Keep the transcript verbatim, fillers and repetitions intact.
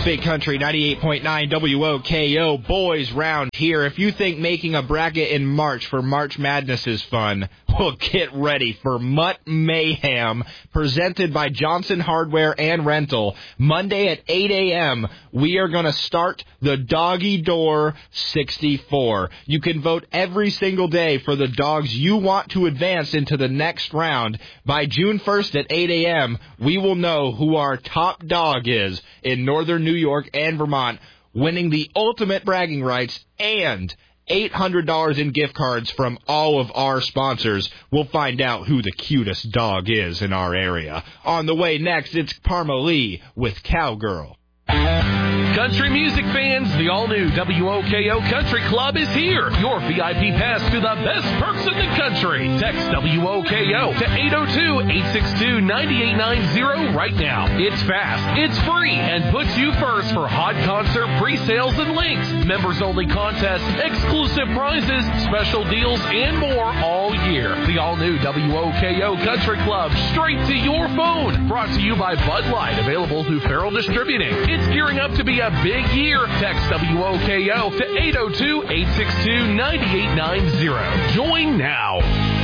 Big Country ninety-eight point nine W O K O, boys round here. If you think making a bracket in March for March Madness is fun, well, get ready for Mutt Mayhem, presented by Johnson Hardware and Rental. Monday at eight a.m., we are going to start the Doggy Door sixty-four. You can vote every single day for the dogs you want to advance into the next round. By June first at eight a.m., we will know who our top dog is in Northern New York and Vermont, winning the ultimate bragging rights and eight hundred dollars in gift cards from all of our sponsors. We'll find out who the cutest dog is in our area. On the way next, it's Parma Lee with Cowgirl. Country music fans, the all-new W O K O Country Club is here. Your V I P pass to the best perks in the country. Text W O K O to eight oh two, eight six two, nine eight nine oh right now. It's fast, it's free, and puts you first for hot concert pre-sales and links, members-only contests, exclusive prizes, special deals, and more all year. The all-new W O K O Country Club, straight to your phone. Brought to you by Bud Light, available through Farrell Distributing. It's gearing up to be a big year. Text W O K O to eight oh two, eight six two, nine eight nine oh. Join now.